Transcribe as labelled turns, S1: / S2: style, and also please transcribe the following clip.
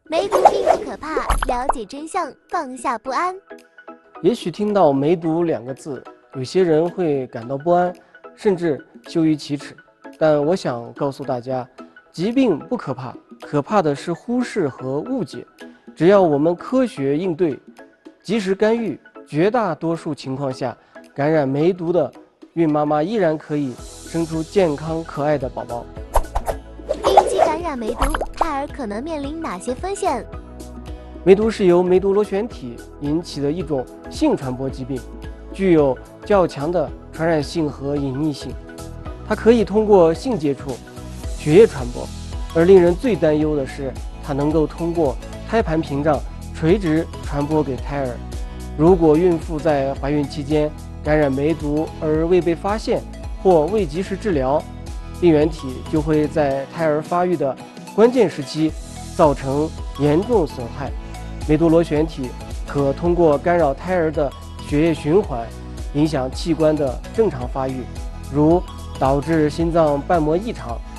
S1: 梅毒并不可怕，了解真相，放下不安。
S2: 也许听到梅毒2个字，有些人会感到不安，甚至羞于启齿。但我想告诉大家，疾病不可怕，可怕的是忽视和误解。只要我们科学应对，及时干预，绝大多数情况下，感染梅毒的孕妈妈依然可以生出健康可爱的宝宝。
S1: 孕期感染梅毒，胎儿可能面临哪些风险？
S2: 梅毒是由梅毒螺旋体引起的一种性传播疾病，具有较强的传染性和隐匿性。它可以通过性接触、血液传播，而令人最担忧的是，它能够通过胎盘屏障垂直传播给胎儿。如果孕妇在怀孕期间感染梅毒而未被发现或未及时治疗，病原体就会在胎儿发育的关键时期造成严重损害。梅毒螺旋体可通过干扰胎儿的血液循环，影响器官的正常发育，如导致心脏瓣膜异常、